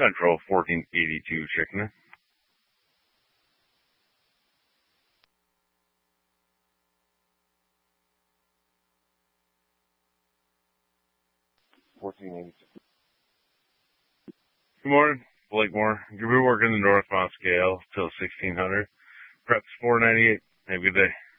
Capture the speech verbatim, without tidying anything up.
Central fourteen eighty-two Chickena. fourteen eighty-two. Good morning, Blakemore. You'll be working the northbound scale till sixteen hundred. Preps four ninety-eight. Have a good day.